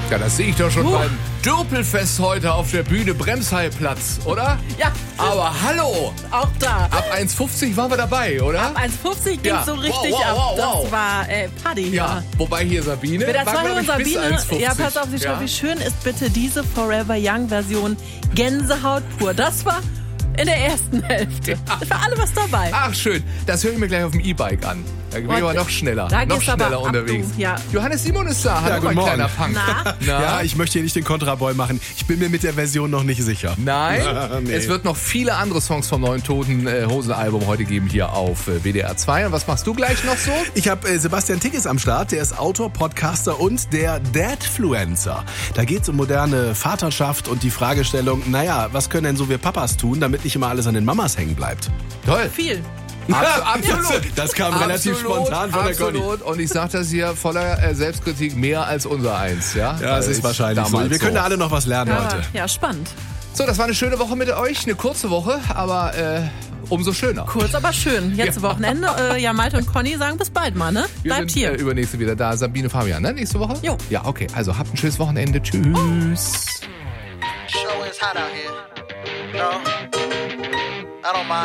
Ja, das sehe ich doch schon beim Dürpelfest heute auf der Bühne Bremsheilplatz, oder? Ja. Aber hallo! Auch da. Ab 1,50 waren wir dabei, oder? Ab 1,50 ging Ja. so richtig Wow, ab. wow, wow. Das war Party. Ja, wobei hier Sabine Das war, war glaub hier ich, bis Sabine. 1,50. Ja, pass auf, sie schreibt, wie schön ist bitte diese Forever Young Version Gänsehaut pur. Das war in der ersten Hälfte. Ja. Da war alle was dabei. Ach, schön. Das höre ich mir gleich auf dem E-Bike an. Da bin ich aber noch schneller. Da noch gehst aber schneller ab, unterwegs. du. Ja. Johannes Simon ist da. Hallo, guten mein Morgen. kleiner Punk. Na? Ja, ich möchte hier nicht den Kontraboy machen. Ich bin mir mit der Version noch nicht sicher. Nein, Nee. es wird noch viele andere Songs vom neuen Toten Hosen-Album heute geben hier auf WDR 2. Und was machst du gleich noch so? Ich habe Sebastian Tickes am Start. Der ist Autor, Podcaster und der Dadfluencer. Da geht es um moderne Vaterschaft und die Fragestellung, naja, was können denn so wir Papas tun, damit nicht immer alles an den Mamas hängen bleibt? Toll. Viel. Absolut. Das kam relativ spontan von der Conny. Absolut. Und ich sage das hier voller Selbstkritik mehr als unser eins. Ja, Ja, es ist wahrscheinlich so. Wir können da alle noch was lernen heute. Ja, spannend. So, das war eine schöne Woche mit euch. Eine kurze Woche, aber umso schöner. Kurz, aber schön. Jetzt Wochenende. Ja, Malte und Conny sagen bis bald mal, ne? Wir Bleibt sind hier. Übernächste wieder da. Sabine, Fabian, ne? Nächste Woche? Jo. Ja, okay. Also habt ein schönes Wochenende. Tschüss. Show is hot out here. No, I don't mind.